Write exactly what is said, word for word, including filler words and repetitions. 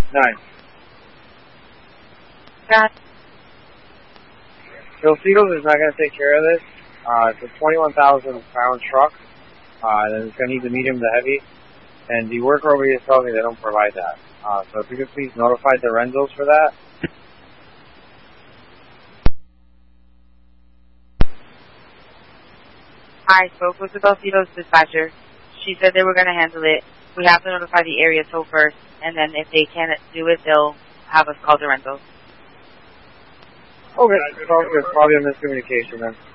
Nine. Got it. Bill Seagulls is not going to take care of this. Uh, it's a twenty-one thousand pound truck. Uh, and it's going to need the medium to heavy. And the worker over here tells me they don't provide that. Uh, so if you could please notify the rentals for that. I spoke with the Belfitos dispatcher. She said they were going to handle it. We have to notify the area tow first, and then if they can't do it, they'll have us call the rentals. Okay, it's probably a miscommunication then.